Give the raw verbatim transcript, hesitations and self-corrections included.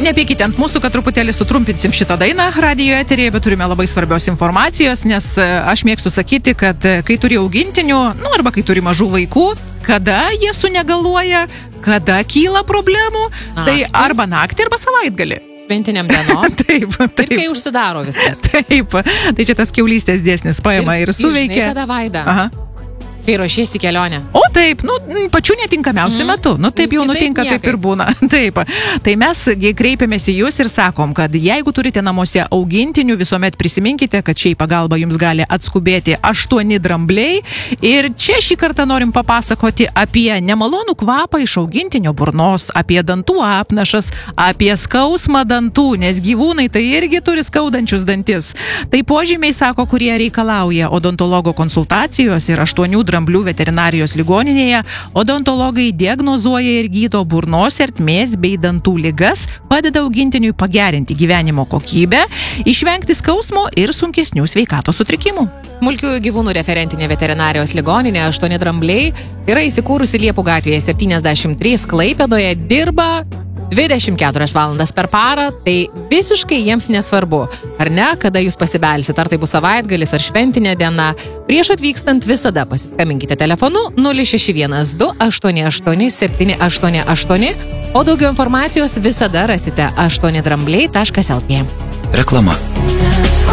nepykite ant mūsų, kad truputėlį sutrumpinsim šitą dainą radijo eterėje, bet turime labai svarbios informacijos, nes aš mėgstu sakyti, kad kai turi augintinių, nu arba kai turi mažų vaikų, kada jie sunegaluoja, kada kyla problemų, naktį. Tai arba naktį, arba savaitgalį. Šventiniam dienom. Taip, taip. Ir kai užsidaro viskas. Taip, tai čia tas kiaulystės dėsnis paima ir, ir suveikia. Ir žinai, kada Vaida? Aha. Kai ruošiesi kelionę. O taip, nu, pačiu netinkamiausiu mm. metu. Nu, taip jau Kitaip nutinka, niekai. taip ir būna. Taip. Tai mes kreipiamės į jūs ir sakom, kad jeigu turite namuose augintinių, visuomet prisiminkite, kad čia į pagalbą jums gali atskubėti aštuoni drambliai. Ir čia šį kartą norim papasakoti apie nemalonų kvapą iš augintinio burnos, apie dantų apnašas, apie skausmą dantų, nes gyvūnai tai irgi turi skaudančius dantis. Tai požymiai, sako, kurie reikalauja odontologo konsultacijos ir aštuonių dramblių veterinarijos ligoninėje. Odontologai diagnozuoja ir gydo burnos ertmės bei dantų ligas, padeda augintiniui pagerinti gyvenimo kokybę, išvengti skausmo ir sunkesnių sveikatos sutrikimų. Smulkiųjų gyvūnų referentinė veterinarijos ligoninė aštuoni drambliai yra įsikūrusi Liepų gatvėje septyniasdešimt trys Klaipėdoje, dirba dvidešimt keturias valandas per parą, tai visiškai jiems nesvarbu, ar ne, kada jūs pasibelsit, ar tai bus savaitgalis ar šventinė diena. Prieš atvykstant visada pasiskambinkite telefonu nulis šeši vienas du aštuoni aštuoni septyni aštuoni aštuoni, o daugiau informacijos visada rasite aštuoni drambliai taškas lt. Reklama.